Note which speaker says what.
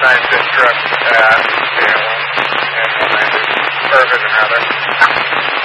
Speaker 1: nice interest at Galen and when I did Irvin and other.